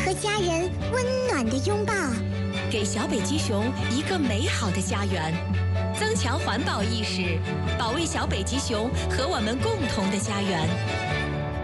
和家人温暖的拥抱， 给小北极熊一个美好的家园，增强环保意识，保卫小北极熊和我们共同的家园。